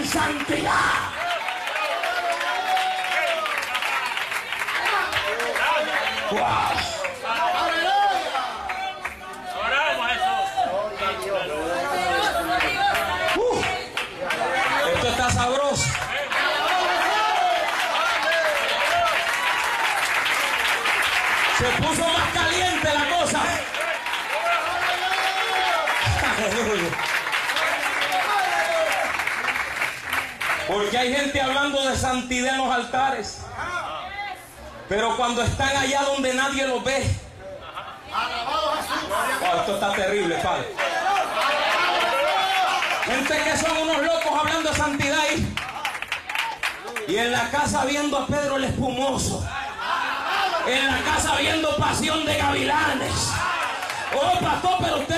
santidad. ¡Wow! Esto está sabroso. Se puso más caliente la cosa. Porque hay gente hablando de santidad en los altares, pero cuando están allá donde nadie los ve, oh, esto está terrible, Padre. Gente que son unos locos hablando de santidad ahí, y en la casa viendo a Pedro el Espumoso, en la casa viendo Pasión de Gavilanes. Oh, pastor, pero usted